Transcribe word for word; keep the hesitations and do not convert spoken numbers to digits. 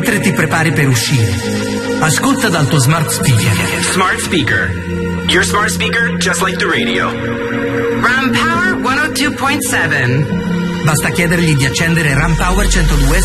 mentre ti prepari per uscire, ascolta dal tuo smart speaker. Smart speaker. Your smart speaker just like the radio. Ram Power centodue point sette. Basta chiedergli di accendere Ram Power centodue